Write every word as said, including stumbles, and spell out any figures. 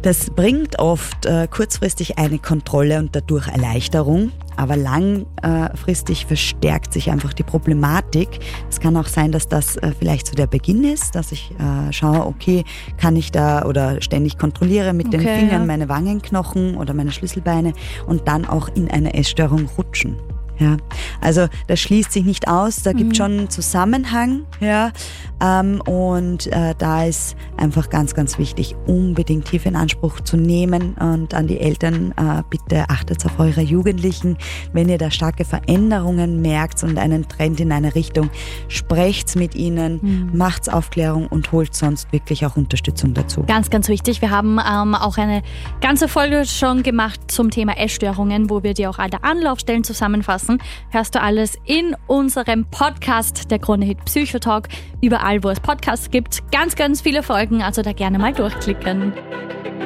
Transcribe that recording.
Das bringt oft äh, kurzfristig eine Kontrolle und dadurch Erleichterung, aber langfristig verstärkt sich einfach die Problematik. Es kann auch sein, dass das äh, vielleicht so der Beginn ist, dass ich äh, schaue, okay, kann ich da oder ständig kontrolliere mit Okay, den Fingern ja. meine Wangenknochen oder meine Schlüsselbeine und dann auch in eine Essstörung rutschen. Ja, also das schließt sich nicht aus, da gibt es schon einen Zusammenhang, ja, ähm, und äh, da ist einfach ganz, ganz wichtig, unbedingt Hilfe in Anspruch zu nehmen und an die Eltern, äh, bitte achtet auf eure Jugendlichen, wenn ihr da starke Veränderungen merkt und einen Trend in eine Richtung, sprecht's mit ihnen, mhm. macht's Aufklärung und holt sonst wirklich auch Unterstützung dazu. Ganz, ganz wichtig. Wir haben ähm, auch eine ganze Folge schon gemacht zum Thema Essstörungen, wo wir dir auch alle Anlaufstellen zusammenfassen. Hörst du alles in unserem Podcast, der Krone-Hit Psychotalk, überall, wo es Podcasts gibt. Ganz, ganz viele Folgen, also da gerne mal durchklicken.